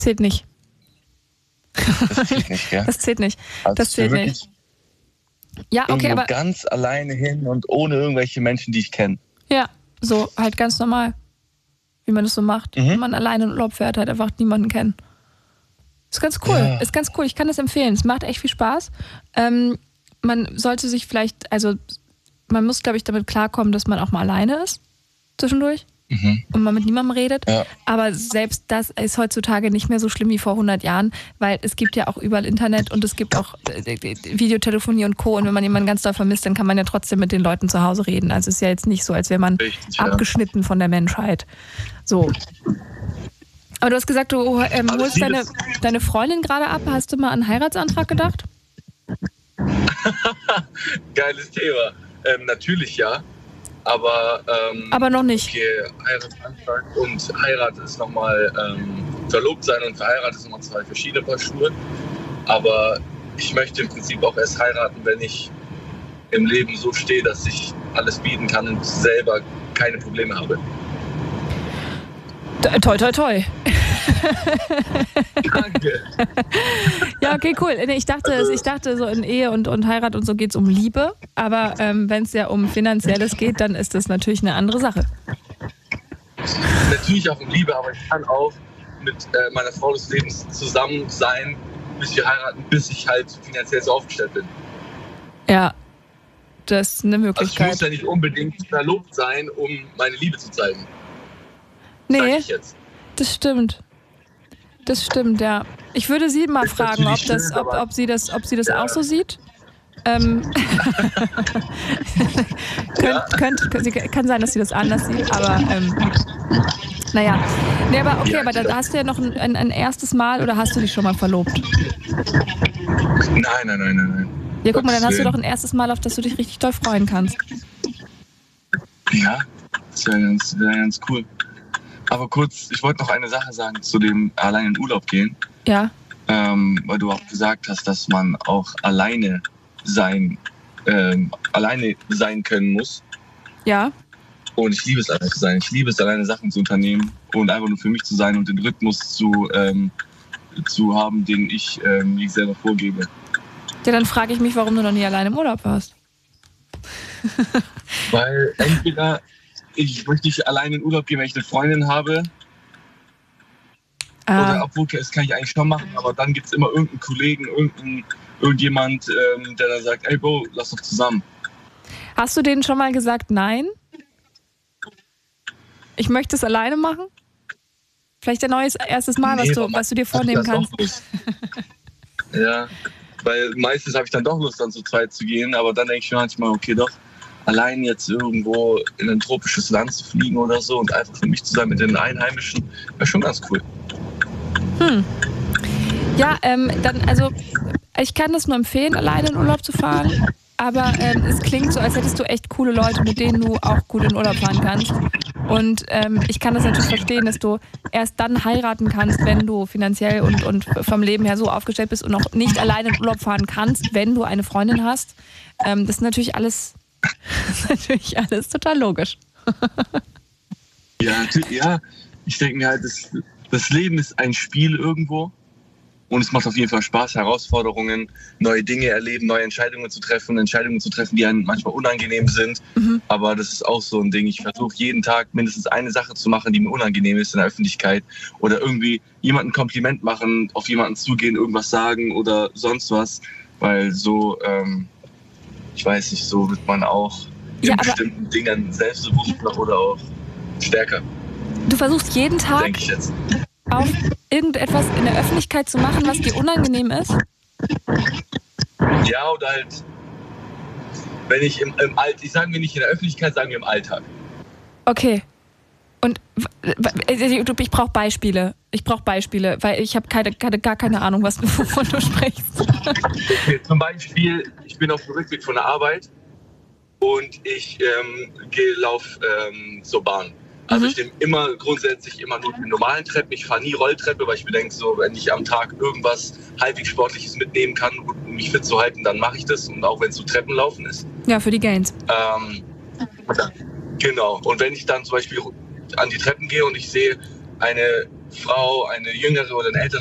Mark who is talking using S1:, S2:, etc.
S1: Zählt nicht.
S2: Das zählt nicht, gell?
S1: Das zählt nicht.
S2: Also
S1: Das zählt nicht. Ja, okay,
S2: irgendwo
S1: aber
S2: ganz alleine hin und ohne irgendwelche Menschen, die ich kenne.
S1: ja, so halt ganz normal, wie man das so macht. Wenn man alleine in Urlaub fährt, halt einfach niemanden kennen. Ist ganz cool.
S2: Ja.
S1: Ist ganz cool. Ich kann das empfehlen. Es macht echt viel Spaß. Man sollte sich vielleicht, also man muss, glaube ich, damit klarkommen, dass man auch mal alleine ist zwischendurch und man mit niemandem redet.
S2: Ja.
S1: Aber selbst das ist heutzutage nicht mehr so schlimm wie vor 100 Jahren, weil es gibt ja auch überall Internet und es gibt auch Videotelefonie und Co. Und wenn man jemanden ganz doll vermisst, dann kann man ja trotzdem mit den Leuten zu Hause reden. Also es ist ja jetzt nicht so, als wäre man abgeschnitten von der Menschheit. So. Aber du hast gesagt, du holst deine Freundin gerade ab. Hast du mal an einen Heiratsantrag gedacht?
S2: Geiles Thema. Natürlich ja. Aber
S1: noch nicht.
S2: Okay, Heiratsantrag und Heirat ist nochmal verlobt sein und verheiratet ist nochmal 2 verschiedene Paar Schuhe. Aber ich möchte im Prinzip auch erst heiraten, wenn ich im Leben so stehe, dass ich alles bieten kann und selber keine Probleme habe.
S1: Toi, toi, toi.
S2: Danke.
S1: Ja, okay, cool. Ich dachte so in Ehe und Heirat und so geht es um Liebe. Aber wenn es ja um Finanzielles geht, dann ist das natürlich eine andere Sache.
S2: Natürlich auch um Liebe, aber ich kann auch mit meiner Frau des Lebens zusammen sein, bis wir heiraten, bis ich halt finanziell so aufgestellt bin.
S1: Ja, das ist eine Möglichkeit.
S2: Also ich muss ja nicht unbedingt verlobt sein, um meine Liebe zu zeigen.
S1: Nee, das stimmt. Das stimmt, ja. Ich würde sie mal fragen, ob sie das auch so sieht. Kann sein, dass sie das anders sieht, aber naja. Nee, aber okay, aber da hast du ja noch ein erstes Mal oder hast du dich schon mal verlobt?
S2: Nein.
S1: Ja, guck mal, dann hast du doch ein erstes Mal, auf das du dich richtig doll freuen kannst.
S2: Ja, das wäre ganz cool. Aber kurz, ich wollte noch eine Sache sagen zu dem allein in Urlaub gehen.
S1: Ja.
S2: Weil du auch gesagt hast, dass man auch alleine sein können muss.
S1: Ja.
S2: Und ich liebe es, alleine zu sein. Ich liebe es, alleine Sachen zu unternehmen und einfach nur für mich zu sein und den Rhythmus zu haben, den ich mir selber vorgebe.
S1: Ja, dann frage ich mich, warum du noch nie alleine im Urlaub warst.
S2: Weil entweder ich möchte nicht alleine in Urlaub gehen, wenn ich eine Freundin habe. Oder obwohl, das kann ich eigentlich schon machen, aber dann gibt es immer irgendeinen Kollegen, irgendjemand, der dann sagt, ey Bro, lass doch zusammen.
S1: Hast du denen schon mal gesagt, nein? Ich möchte es alleine machen? Vielleicht ein erstes Mal, was du dir vornehmen kannst.
S2: Ja, weil meistens habe ich dann doch Lust, dann zu zweit zu gehen, aber dann denke ich mir manchmal, okay, doch, allein jetzt irgendwo in ein tropisches Land zu fliegen oder so und einfach für mich zu sein mit den Einheimischen, wäre schon ganz cool.
S1: Ja, ich kann das nur empfehlen, alleine in Urlaub zu fahren, aber es klingt so, als hättest du echt coole Leute, mit denen du auch gut in Urlaub fahren kannst. Und ich kann das natürlich verstehen, dass du erst dann heiraten kannst, wenn du finanziell und vom Leben her so aufgestellt bist und noch nicht alleine in Urlaub fahren kannst, wenn du eine Freundin hast. Das ist natürlich alles total logisch.
S2: Ja, ich denke mir halt, das Leben ist ein Spiel irgendwo und es macht auf jeden Fall Spaß, Herausforderungen, neue Dinge erleben, neue Entscheidungen zu treffen, die einem manchmal unangenehm sind. Aber das ist auch so ein Ding. Ich versuche jeden Tag mindestens eine Sache zu machen, die mir unangenehm ist in der Öffentlichkeit oder irgendwie jemandem ein Kompliment machen, auf jemanden zugehen, irgendwas sagen oder sonst was, weil so, ich weiß nicht, so wird man auch in bestimmten Dingen selbstbewusster oder auch stärker.
S1: Du versuchst jeden Tag
S2: denke ich jetzt,
S1: auf irgendetwas in der Öffentlichkeit zu machen, was dir unangenehm ist?
S2: Ja, oder halt, wenn ich ich sage mir nicht in der Öffentlichkeit, sagen wir im Alltag.
S1: Okay. Und ich brauche Beispiele. Weil ich habe gar keine Ahnung, wovon du sprichst.
S2: Okay, zum Beispiel, ich bin auf dem Rückweg von der Arbeit und ich laufe zur Bahn. Also ich nehme grundsätzlich immer nur die normalen Treppen. Ich fahre nie Rolltreppe, weil ich mir denke, so, wenn ich am Tag irgendwas halbwegs Sportliches mitnehmen kann, um mich fit zu halten, dann mache ich das. Und auch wenn es so Treppenlaufen ist.
S1: Ja, für die Gains.
S2: Genau. Und wenn ich dann zum Beispiel an die Treppen gehe und ich sehe eine Frau, eine jüngere oder eine ältere